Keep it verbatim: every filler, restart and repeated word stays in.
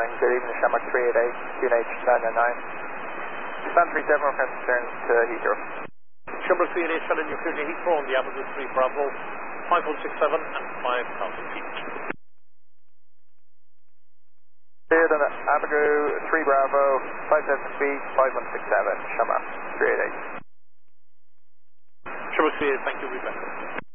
Nine. Good evening, Shamrock three eight eight, Q N H nine nine nine. Stand three seven, request return to Heathrow. Shamrock three eight eight, Shannon, you're clear to Heathrow on the Amazon three Bravo, five one six seven and five thousand feet. Cleared on Abigail three Bravo, five thousand feet, five one six seven, Shamrock three eight eight. Shamrock three eight eight, thank you, we back.